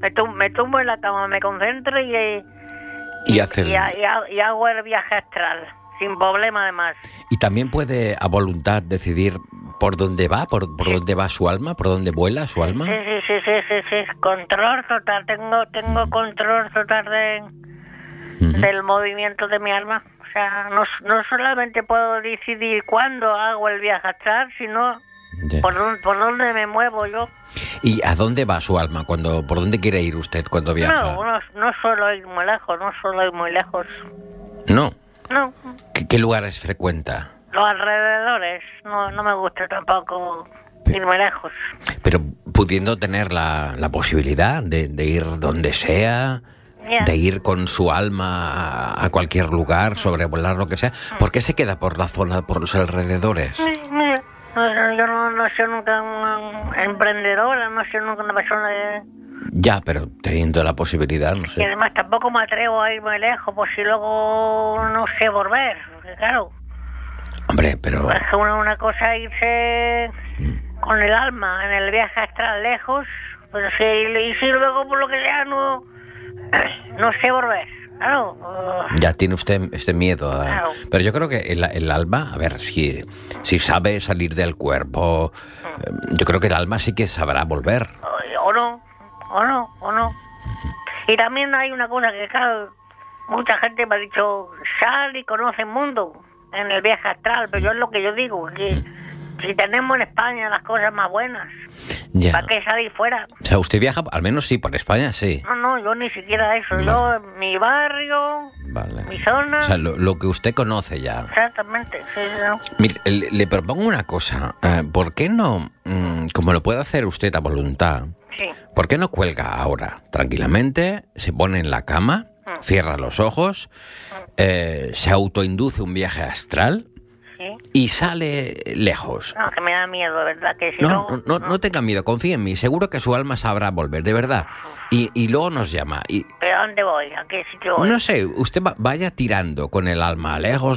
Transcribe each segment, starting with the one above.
me tumbo en la cama, me concentro y hago el viaje astral, sin problema además. Y también puede a voluntad decidir por dónde va, por dónde va su alma, por dónde vuela su alma. Sí. Control total, tengo control total del movimiento de mi alma. O sea, no solamente puedo decidir cuándo hago el viaje astral, sino por dónde me muevo yo. ¿Y a dónde va su alma? ¿Por dónde quiere ir usted cuando viaja? No suelo ir muy lejos, ¿No? No. ¿Qué lugares frecuenta? Los alrededores, no me gusta tampoco ir muy lejos. Pero pudiendo tener la posibilidad de ir donde sea, de ir con su alma a cualquier lugar, sobrevolar lo que sea, ¿por qué se queda por la zona, por los alrededores? Yo no soy nunca una emprendedora, no soy nunca una persona de... Ya, pero teniendo la posibilidad, no sé. Y además tampoco me atrevo a ir muy lejos, por si luego no sé volver, porque claro... Hombre, pero... Es que una cosa es irse con el alma en el viaje astral lejos, pero si luego por lo que sea no sé volver, claro. Ya tiene usted este miedo. Claro. Pero yo creo que el alma, a ver, si sabe salir del cuerpo, yo creo que el alma sí que sabrá volver. O no. Y también hay una cosa que, claro, mucha gente me ha dicho, sal y conoce el mundo en el viaje astral, pero yo es lo que yo digo, que si tenemos en España las cosas más buenas, ¿para qué salir fuera? O sea, usted viaja, al menos sí, por España, sí. No, yo ni siquiera eso. Vale. Yo, mi barrio, mi zona... O sea, lo que usted conoce ya. Exactamente, sí, ¿no? Mire, le propongo una cosa. ¿Por qué no, como lo puede hacer usted a voluntad, por qué no cuelga ahora tranquilamente, se pone en la cama, cierra los ojos, se autoinduce un viaje astral y sale lejos? No, que me da miedo, ¿verdad? Que si no tenga miedo, confíe en mí, seguro que su alma sabrá volver, de verdad. Y luego nos llama. ¿Pero a dónde voy? ¿A qué sitio voy? No sé, usted vaya tirando con el alma lejos,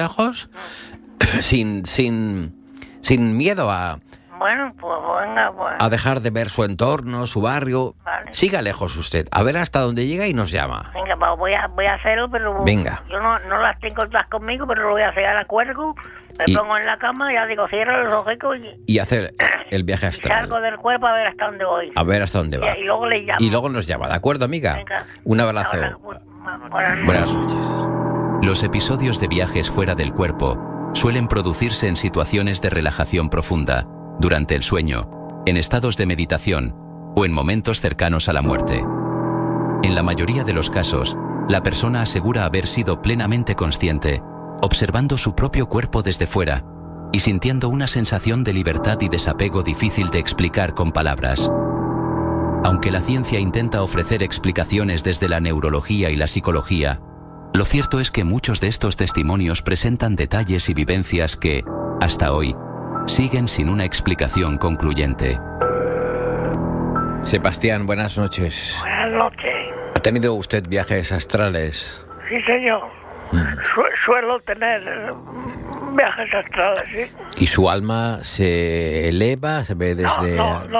sin miedo a... Bueno, pues venga, pues... a dejar de ver su entorno, su barrio. Vale. Siga lejos usted, a ver hasta dónde llega y nos llama. Venga, pues voy a hacerlo, pero... Venga. Yo no las tengo todas conmigo, pero lo voy a hacer. Ahora cuelgo, me pongo en la cama, ya digo, cierro los ojos y hacer el viaje astral. Salgo del cuerpo a ver hasta dónde voy. A ver hasta dónde va. Y luego le llamo. Y luego nos llama, ¿de acuerdo, amiga? Venga. Un abrazo. Buenas noches. Los episodios de viajes fuera del cuerpo suelen producirse en situaciones de relajación profunda, durante el sueño, en estados de meditación o en momentos cercanos a la muerte. En la mayoría de los casos, la persona asegura haber sido plenamente consciente, observando su propio cuerpo desde fuera y sintiendo una sensación de libertad y desapego difícil de explicar con palabras. Aunque la ciencia intenta ofrecer explicaciones desde la neurología y la psicología, lo cierto es que muchos de estos testimonios presentan detalles y vivencias que, hasta hoy, siguen sin una explicación concluyente. Sebastián, buenas noches. Buenas noches. ¿Ha tenido usted viajes astrales? Sí, señor. Suelo tener viajes astrales, sí. ¿Y su alma se eleva? ¿Se ve desde...?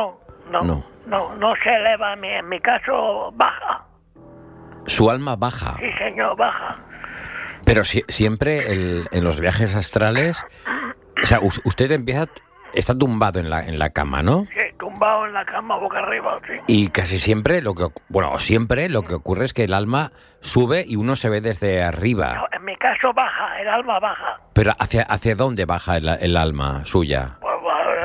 No se eleva. En mi caso, baja. ¿Su alma baja? Sí, señor, baja. Pero siempre en los viajes astrales... O sea, usted está tumbado en la cama, ¿no? Sí, tumbado en la cama, boca arriba, sí. Y casi siempre lo que ocurre es que el alma sube y uno se ve desde arriba. No, en mi caso baja, el alma baja. ¿Pero hacia dónde baja el alma suya? Pues,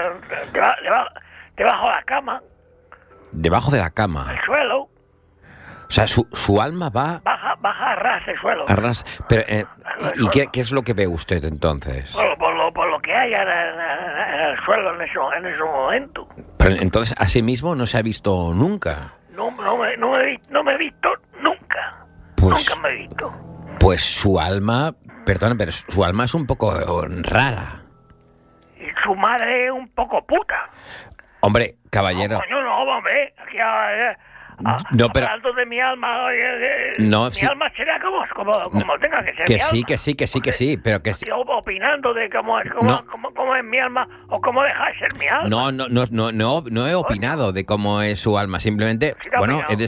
debajo de la cama. ¿Debajo de la cama? El suelo. O sea, su alma va... Baja a ras el suelo. A ras. Pero, ¿y qué es lo que ve usted entonces? Por lo que hay en el suelo en ese momento. Pero entonces, ¿a sí mismo no se ha visto nunca? No me he visto nunca. Pues, nunca me he visto. Pues su alma... Perdón, pero su alma es un poco rara. Y su madre es un poco puta. Hombre, caballero... No, hombre. No, pero... Hablando de mi alma, no, mi alma será como tenga que ser. Que mi sí, alma. que sí, pero que... Estoy opinando de cómo es mi alma o cómo deja de ser mi alma. No he opinado de cómo es su alma, simplemente, Sí, bueno, opinado.